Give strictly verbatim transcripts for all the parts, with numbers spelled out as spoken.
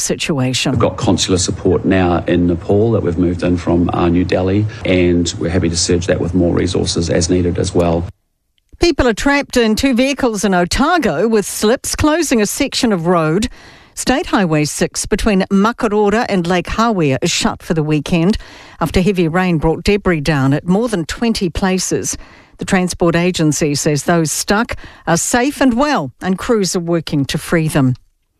situation. We've got consular support now in Nepal that we've moved in from uh, New Delhi, and we're happy to surge that with more resources as needed as well. People are trapped in two vehicles in Otago with slips closing a section of road. State Highway six between Makarora and Lake Hawea is shut for the weekend after heavy rain brought debris down at more than twenty places. The Transport Agency says those stuck are safe and well, and crews are working to free them.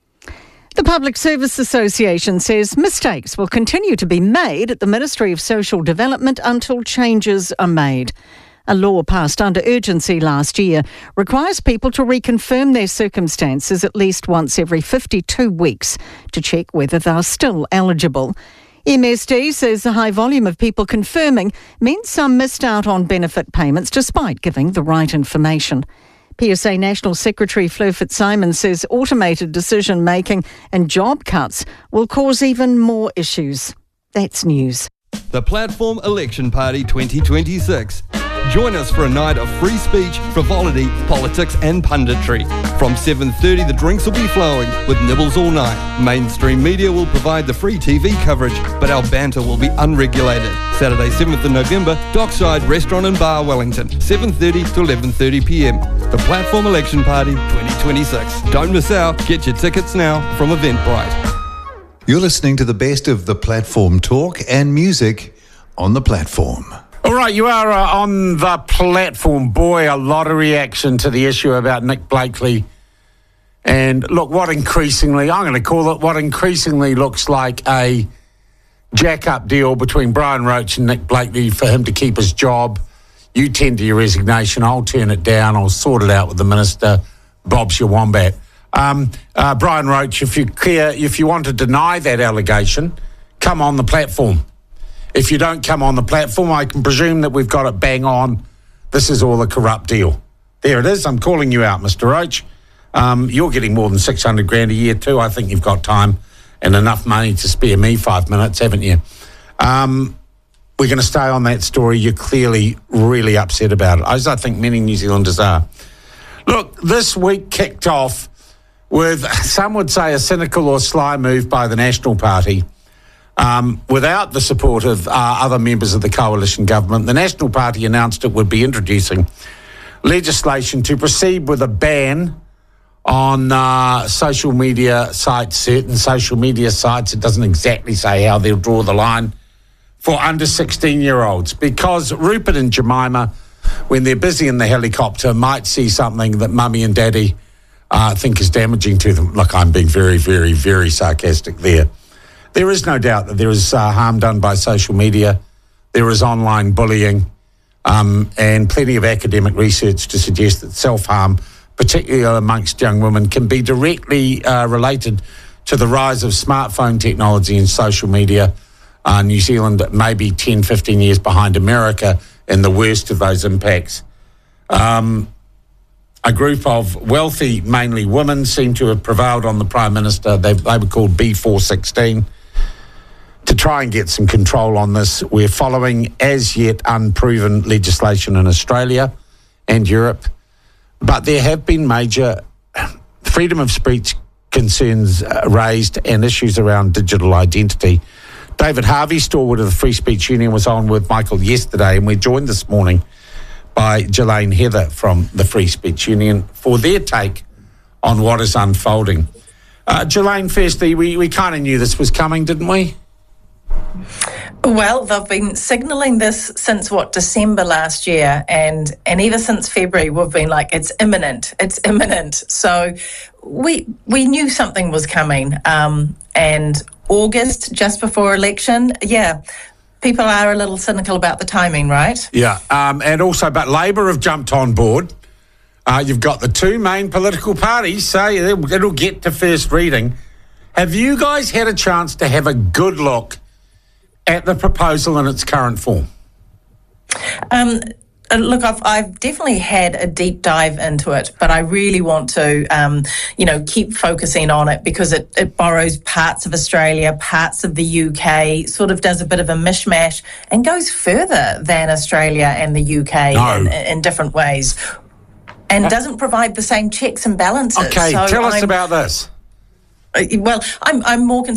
The Public Service Association says mistakes will continue to be made at the Ministry of Social Development until changes are made. A law passed under urgency last year requires people to reconfirm their circumstances at least once every fifty-two weeks to check whether they're still eligible. M S D says the high volume of people confirming means some missed out on benefit payments despite giving the right information. P S A National Secretary Fleur Fitzsimons says automated decision-making and job cuts will cause even more issues. That's news. The Platform Election Party twenty twenty-six. Join us for a night of free speech, frivolity, politics and punditry. From seven thirty, the drinks will be flowing with nibbles all night. Mainstream media will provide the free T V coverage, but our banter will be unregulated. Saturday, seventh of November, Dockside Restaurant and Bar, Wellington, seven thirty to eleven thirty p m. The Platform Election Party twenty twenty-six. Don't miss out. Get your tickets now from Eventbrite. You're listening to the best of the Platform talk and music on the Platform. All right, you are uh, on the Platform. Boy, a lot of reaction to the issue about Nick Blakely. And look, what increasingly, I'm going to call it, what increasingly looks like a jack-up deal between Brian Roach and Nick Blakely for him to keep his job. You tender your resignation, I'll turn it down, I'll sort it out with the minister, Bob's your wombat. Um, uh, Brian Roach, if you care, if you want to deny that allegation, come on the Platform. If you don't come on the Platform, I can presume that we've got it bang on. This is all a corrupt deal. There it is. I'm calling you out, Mister Roach. Um, you're getting more than six hundred grand a year too. I think you've got time and enough money to spare me five minutes, haven't you? Um, we're going to stay on that story. You're clearly really upset about it, as I think many New Zealanders are. Look, this week kicked off with, some would say, a cynical or sly move by the National Party. Um, without the support of uh, other members of the coalition government, the National Party announced it would be introducing legislation to proceed with a ban on uh, social media sites, certain social media sites. It doesn't exactly say how they'll draw the line for under sixteen-year-olds, because Rupert and Jemima, when they're busy in the helicopter, might see something that mummy and daddy uh, think is damaging to them. Look, I'm being very, very, very sarcastic there. There is no doubt that there is uh, harm done by social media. There is online bullying um, and plenty of academic research to suggest that self-harm, particularly amongst young women, can be directly uh, related to the rise of smartphone technology and social media. Uh, New Zealand may be ten, fifteen years behind America in the worst of those impacts. Um, a group of wealthy, mainly women, seem to have prevailed on the Prime Minister. They, they were called B four sixteen. To try and get some control on this. We're following as yet unproven legislation in Australia and Europe, but there have been major freedom of speech concerns uh, raised and issues around digital identity. David Harvey, stalwart of the Free Speech Union, was on with Michael yesterday, and we're joined this morning by Jelaine Heather from the Free Speech Union for their take on what is unfolding. Uh, Jelaine, firstly, we, we kind of knew this was coming, didn't we? Well, they've been signalling this since, what, December last year, and, and ever since February we've been like, it's imminent, it's imminent. So we we knew something was coming, um, and August, just before election, yeah, people are a little cynical about the timing, right? Yeah, um, and also, but Labor have jumped on board. Uh, you've got the two main political parties say it'll, it'll get to first reading. Have you guys had a chance to have a good look at the proposal in its current form? Um, look, I've, I've definitely had a deep dive into it, but I really want to, um, you know, keep focusing on it because it, it borrows parts of Australia, parts of the U K, sort of does a bit of a mishmash and goes further than Australia and the U K no. in, in different ways, and uh, doesn't provide the same checks and balances. Okay, so tell us I'm, about this. Well, I'm I'm more concerned